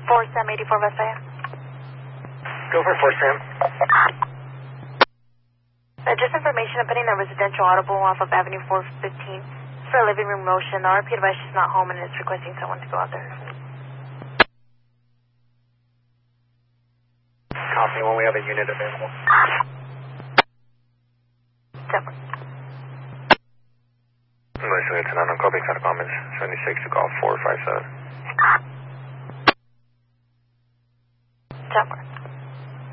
4 Sam 84 West Fayette. Go for 4 Sam. Just information, I'm putting a residential audible off of Avenue 415. It's for a living room motion. The RP device is not home and is requesting someone to go out there. Copy, when we have a unit available. 10-4. Listen, it's an uncalled big side of comments. 76 to call 457. 10-4.